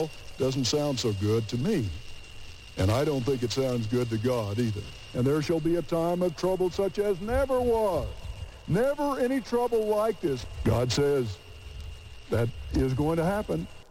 Well, doesn't sound so good to me. And I don't think it sounds good to God either. And there shall be a time of trouble such as never was. Never any trouble like this. God says that is going to happen.